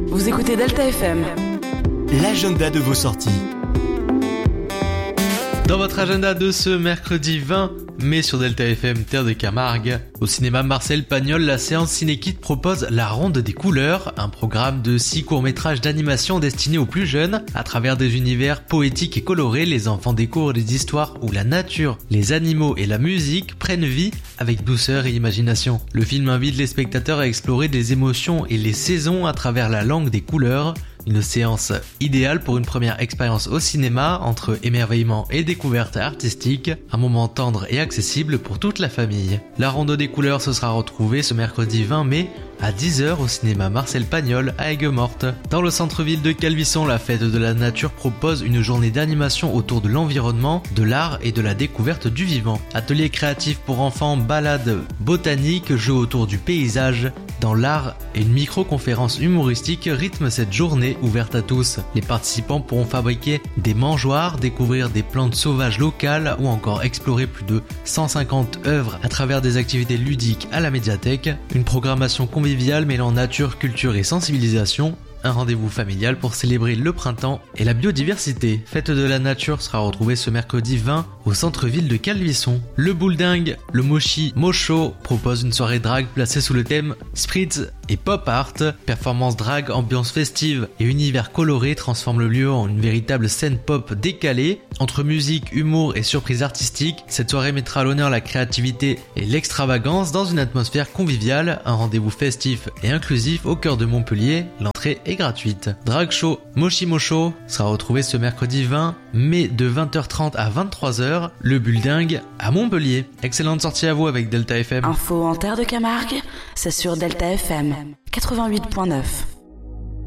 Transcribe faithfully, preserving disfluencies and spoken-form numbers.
Vous écoutez Delta F M. L'agenda de vos sorties. Dans votre agenda de ce mercredi vingt mai sur Delta F M Terre de Camargue, au cinéma Marcel Pagnol, la séance Ciné-Kit propose La Ronde des Couleurs, un programme de six courts-métrages d'animation destinés aux plus jeunes. À travers des univers poétiques et colorés, les enfants découvrent des histoires où la nature, les animaux et la musique prennent vie avec douceur et imagination. Le film invite les spectateurs à explorer des émotions et les saisons à travers la langue des couleurs. Une séance idéale pour une première expérience au cinéma entre émerveillement et découverte artistique, un moment tendre et accessible pour toute la famille. La Ronde des Couleurs se sera retrouvée ce mercredi vingt mai à dix heures au cinéma Marcel Pagnol à Aigues-Mortes. Dans le centre-ville de Calvisson, la Fête de la Nature propose une journée d'animation autour de l'environnement, de l'art et de la découverte du vivant. Ateliers créatifs pour enfants, balades botaniques, jeux autour du paysage, dans l'art et une micro-conférence humoristique rythment cette journée ouverte à tous. Les participants pourront fabriquer des mangeoires, découvrir des plantes sauvages locales ou encore explorer plus de cent cinquante œuvres à travers des activités ludiques à la médiathèque. Une programmation conviviale mêlant nature, culture et sensibilisation. Un rendez-vous familial pour célébrer le printemps et la biodiversité. Fête de la Nature sera retrouvée ce mercredi vingt au centre-ville de Calvisson. Le Bouledingue, le Moshi Mocho propose une soirée drague placée sous le thème Spritz et Pop Art. Performance drague, ambiance festive et univers coloré transforment le lieu en une véritable scène pop décalée. Entre musique, humour et surprise artistique, cette soirée mettra à l'honneur la créativité et l'extravagance dans une atmosphère conviviale. Un rendez-vous festif et inclusif au cœur de Montpellier. L'entrée est gratuite. Drag Show Moshi Mocho sera retrouvé ce mercredi vingt mai de vingt heures trente à vingt-trois heures, le Building à Montpellier. Excellente sortie à vous avec Delta F M. Info en Terre de Camargue, c'est sur Delta F M quatre-vingt-huit point neuf.